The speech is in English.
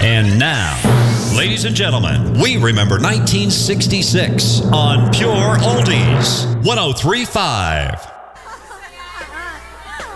And now, ladies and gentlemen, we remember 1966 on Pure Oldies 103.5.